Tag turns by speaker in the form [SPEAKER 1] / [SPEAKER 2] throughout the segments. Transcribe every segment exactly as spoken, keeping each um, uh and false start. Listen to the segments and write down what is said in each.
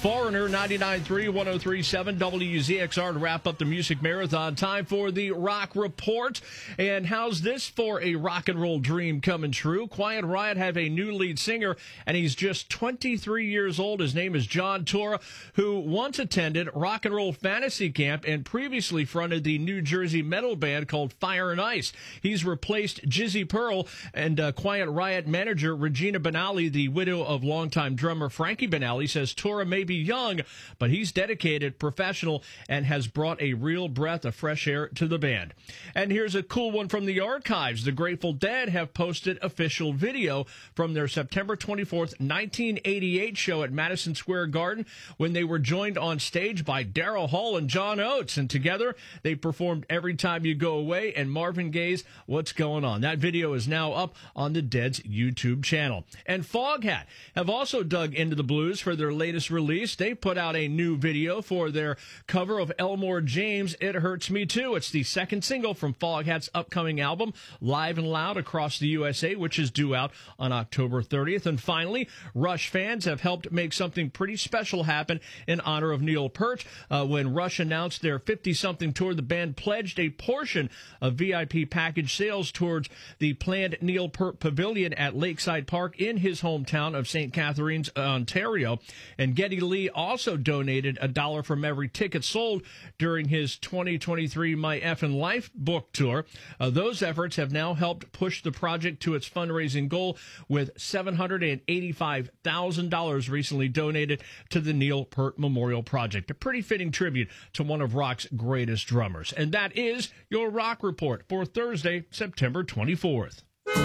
[SPEAKER 1] Foreigner, ninety-nine point three, one oh three point seven W Z X R to wrap up the Music Marathon. Time for the Rock Report. And how's this for a rock and roll dream coming true? Quiet Riot have a new lead singer, and he's just twenty-three years old. His name is John Tora, who once attended Rock and Roll Fantasy Camp and previously fronted the New Jersey metal band called Fire and Ice. He's replaced Jizzy Pearl, and uh, Quiet Riot manager Regina Benally, the widow of longtime drummer Frankie Benally, says Tora may be young, but he's dedicated, professional, and has brought a real breath of fresh air to the band. And here's a cool one from the archives. The Grateful Dead have posted official video from their September twenty-fourth, nineteen eighty-eight show at Madison Square Garden when they were joined on stage by Daryl Hall and John Oates. And together, they performed Every Time You Go Away and Marvin Gaye's What's Going On. That video is now up on the Dead's YouTube channel. And Foghat have also dug into the blues for their latest release. They put out a new video for their cover of Elmore James' It Hurts Me Too. It's the second single from Foghat's upcoming album, Live and Loud Across the U S A, which is due out on October thirtieth. And finally, Rush fans have helped make something pretty special happen in honor of Neil Peart. Uh, when Rush announced their fifty-something tour, the band pledged a portion of V I P package sales towards the planned Neil Peart Pavilion at Lakeside Park in his hometown of Saint Catharines, Ontario. And Geddy Lee also donated a dollar from every ticket sold during his twenty twenty-three My Effin' Life book tour. Uh, those efforts have now helped push the project to its fundraising goal, with seven hundred eighty-five thousand dollars recently donated to the Neil Peart Memorial Project. A pretty fitting tribute to one of rock's greatest drummers. And that is your Rock Report for Thursday, September twenty-fourth.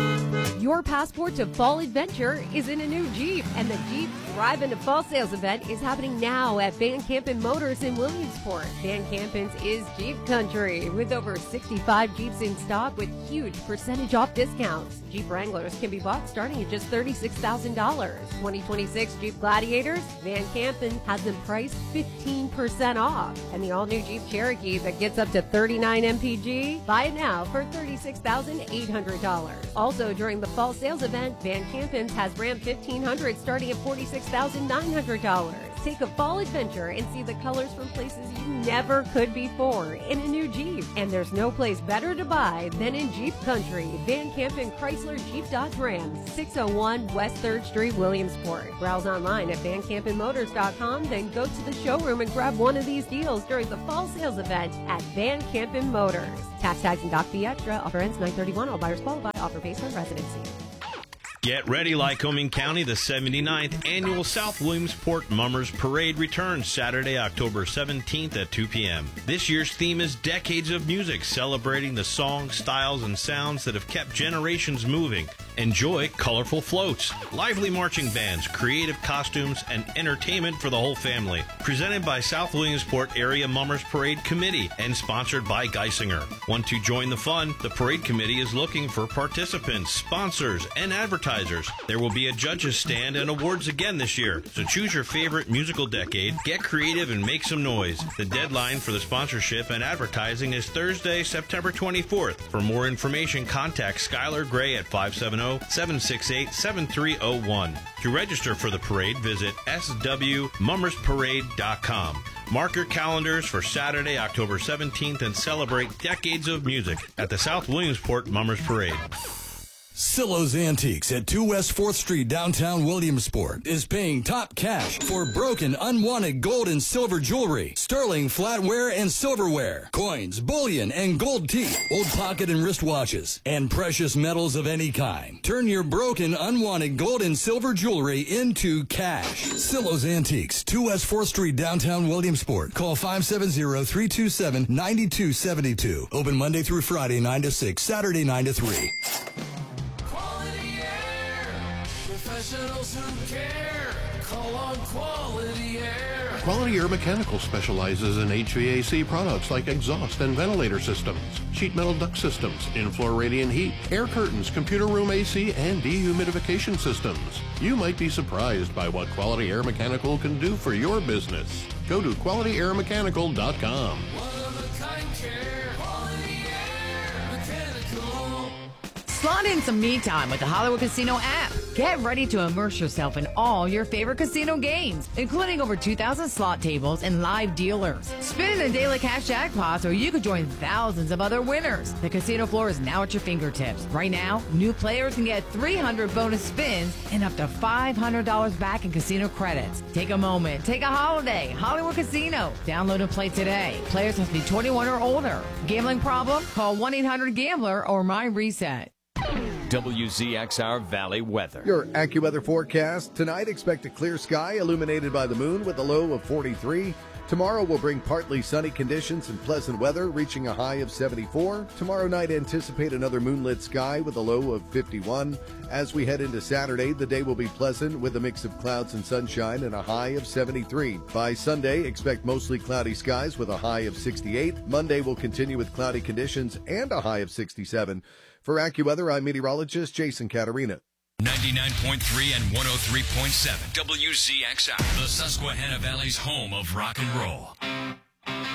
[SPEAKER 2] Your passport to fall adventure is in a new Jeep, and the Jeep Drive into Fall Sales event is happening now at Van Campen Motors in Williamsport. Van Campen's is Jeep Country, with over sixty-five Jeeps in stock with huge percentage off discounts. Jeep Wranglers can be bought starting at just thirty-six thousand dollars. twenty twenty-six Jeep Gladiators, Van Campen has them priced fifteen percent off. And the all-new Jeep Cherokee that gets up to thirty-nine M P G, buy it now for thirty-six thousand eight hundred dollars. Also, during the fall sales event, Van Campen's has Ram fifteen hundred starting at forty-six thousand nine hundred dollars. Take a fall adventure and see the colors from places you never could before in a new Jeep. And there's no place better to buy than in Jeep Country. Van Campen Chrysler Jeep Dodge Ram, six oh one West third Street, Williamsport. Browse online at van campen motors dot com, then go to the showroom and grab one of these deals during the fall sales event at Van Campen Motors. Tax tags and doc fee extra. Offer ends nine thirty-one. All buyers qualify. Offer based on residency.
[SPEAKER 3] Get ready, Lycoming County. The seventy-ninth Annual South Williamsport Mummers Parade returns Saturday, October seventeenth at two p.m. This year's theme is Decades of Music, celebrating the songs, styles, and sounds that have kept generations moving. Enjoy colorful floats, lively marching bands, creative costumes, and entertainment for the whole family. Presented by South Williamsport Area Mummers Parade Committee and sponsored by Geisinger. Want to join the fun? The Parade Committee is looking for participants, sponsors, and advertisers. There will be a judges stand and awards again this year, so choose your favorite musical decade, get creative, and make some noise. The deadline for the sponsorship and advertising is Thursday, September twenty-fourth. For more information, contact Skylar Gray at five seven zero, seven six eight, seven three zero one. To register for the parade, visit s w mummers parade dot com. Mark your calendars for Saturday, October seventeenth, and celebrate decades of music at the South Williamsport Mummers Parade.
[SPEAKER 4] Silo's Antiques at two West fourth Street, downtown Williamsport, is paying top cash for broken, unwanted gold and silver jewelry, sterling flatware and silverware, coins, bullion, and gold teeth, old pocket and wristwatches, and precious metals of any kind. Turn your broken, unwanted gold and silver jewelry into cash. Silo's Antiques, two West fourth Street, downtown Williamsport. Call five seven zero, three two seven, nine two seven two. Open Monday through Friday, nine to six, Saturday, nine to three.
[SPEAKER 5] Professionals who care, call on Quality Air.
[SPEAKER 6] Quality Air Mechanical specializes in H V A C products like exhaust and ventilator systems, sheet metal duct systems, in-floor radiant heat, air curtains, computer room A C, and dehumidification systems. You might be surprised by what Quality Air Mechanical can do for your business. Go to quality air mechanical dot com.
[SPEAKER 5] One-of-a-kind care, Quality Air Mechanical.
[SPEAKER 7] Slot in some me time with the Hollywood Casino app. Get ready to immerse yourself in all your favorite casino games, including over two thousand slot tables and live dealers. Spin in the daily cash jackpots, or you could join thousands of other winners. The casino floor is now at your fingertips. Right now, new players can get three hundred bonus spins and up to five hundred dollars back in casino credits. Take a moment. Take a holiday. Hollywood Casino. Download and play today. Players must be twenty-one or older. Gambling problem? Call one eight hundred gambler or My Reset.
[SPEAKER 8] W Z X R Valley weather.
[SPEAKER 9] Your AccuWeather forecast. Tonight, expect a clear sky illuminated by the moon with a low of forty-three. Tomorrow will bring partly sunny conditions and pleasant weather, reaching a high of seventy-four. Tomorrow night, anticipate another moonlit sky with a low of fifty-one. As we head into Saturday, the day will be pleasant with a mix of clouds and sunshine and a high of seventy-three. By Sunday, expect mostly cloudy skies with a high of sixty-eight. Monday will continue with cloudy conditions and a high of sixty-seven. For AccuWeather, I'm meteorologist Jason Caterina.
[SPEAKER 8] ninety-nine point three and one oh three point seven W Z X R, the Susquehanna Valley's home of rock and roll.